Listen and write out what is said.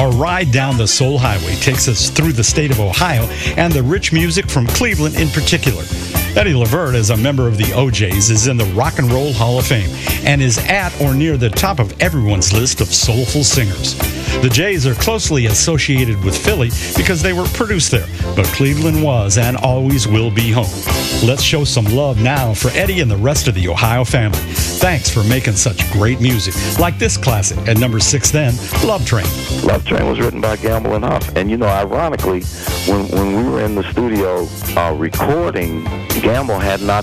Our ride down the Soul Highway takes us through the state of Ohio and the rich music from Cleveland in particular. Eddie Levert, as a member of the OJs, is in the Rock and Roll Hall of Fame and is at or near the top of everyone's list of soulful singers. The Jays are closely associated with Philly because they were produced there, but Cleveland was and always will be home. Let's show some love now for Eddie and the rest of the Ohio family. Thanks for making such great music, like this classic at number 6 then, Love Train. Love Train was written by Gamble and Huff. And, ironically, when we were in the studio recording, Gamble had not